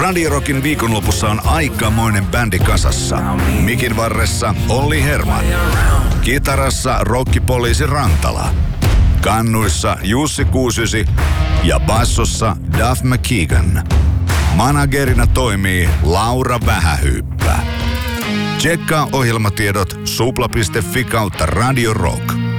Radio Rockin viikonlopussa on aikamoinen bändi kasassa. Mikin varressa Olli Herman. Kitarassa rokkipoliisi Rantala. Kannuissa Jussi Kuusysi ja bassossa Duff McKagan. Managerina toimii Laura Vähähyyppä. Tsekkaa ohjelmatiedot supla.fi/Radio Rock.